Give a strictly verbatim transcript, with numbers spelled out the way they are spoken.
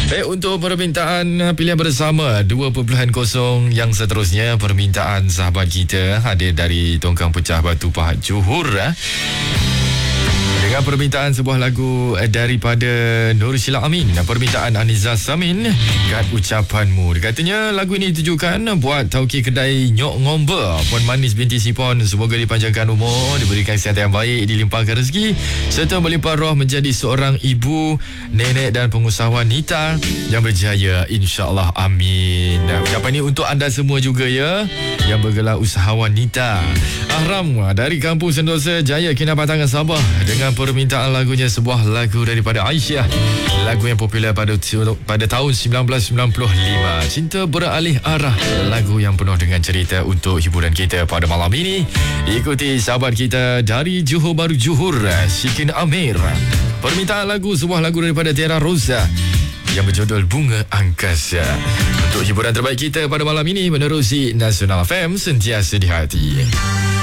Baik, untuk permintaan pilihan bersama dua perpuluhan kosong yang seterusnya, permintaan sahabat kita hadir dari Tongkang Pecah Batu Pahat Johor. Dengan permintaan sebuah lagu daripada Nur Sheila Amin, permintaan Aniza Samin, Kat Ucapanmu. Dia katanya lagu ini ditujukan buat tauki kedai Nyok Ngombe, Puan Manis binti Sipon. Semoga dipanjangkan umur, diberikan kesihatan yang baik, dilimpahkan rezeki serta melimpah roh menjadi seorang ibu, nenek dan pengusaha wanita yang berjaya, insya-Allah. Amin. Ucapan ini untuk anda semua juga ya, yang bergelar usaha wanita. Ahram dari Kampung Sentosa Jaya, Kinabatangan, Sabah, dengan permintaan lagunya sebuah lagu daripada Aisyah, lagu yang popular pada pada tahun sembilan belas sembilan puluh lima, Cinta Beralih Arah, lagu yang penuh dengan cerita untuk hiburan kita pada malam ini. Ikuti sahabat kita dari Johor Bahru Johor, Shikin Amir, permintaan lagu sebuah lagu daripada Tiara Rosa yang berjudul Bunga Angkasa, untuk hiburan terbaik kita pada malam ini menerusi Nasional F M, sentiasa di hati.